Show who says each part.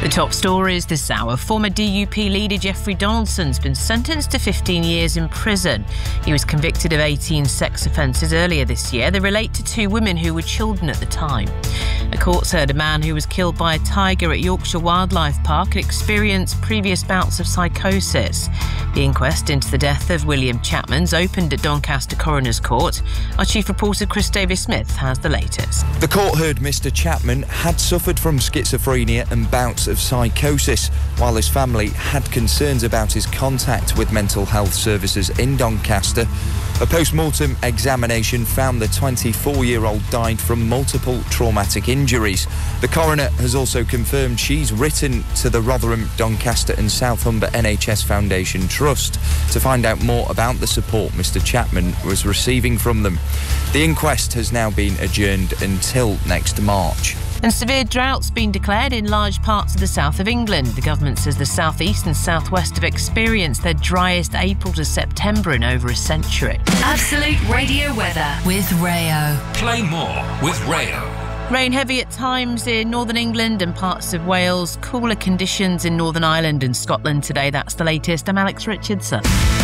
Speaker 1: The top stories this hour. Former DUP leader Jeffrey Donaldson's been sentenced to 15 years in prison. He was convicted of 18 sex offences earlier this year. They relate to two women who were children at the time. The courts heard a man who was killed by a tiger at Yorkshire Wildlife Park had experienced previous bouts of psychosis. The inquest into the death of William Chapman's opened at Doncaster Coroner's Court. Our chief reporter Chris Davis-Smith has the latest.
Speaker 2: The court heard Mr Chapman had suffered from schizophrenia and bouts of psychosis, while his family had concerns about his contact with mental health services in Doncaster. A post-mortem examination found the 24-year-old died from multiple traumatic injuries. The coroner has also confirmed she's written to the Rotherham, Doncaster and South Humber NHS Foundation Trust to find out more about the support Mr Chapman was receiving from them. The inquest has now been adjourned until next March.
Speaker 1: And severe drought's been declared in large parts of the south of England. The government says the southeast and southwest have experienced their driest April to September in over a century.
Speaker 3: Absolute Radio weather with Rayo.
Speaker 4: Play more with Rayo.
Speaker 1: Rain heavy at times in northern England and parts of Wales. Cooler conditions in Northern Ireland and Scotland today. That's the latest. I'm Alex Richardson.